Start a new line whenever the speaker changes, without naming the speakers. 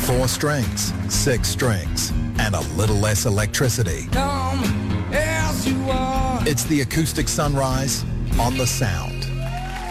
4 strings, 6 strings, and a little less electricity.
Come as you are.
It's the acoustic sunrise on the Sound.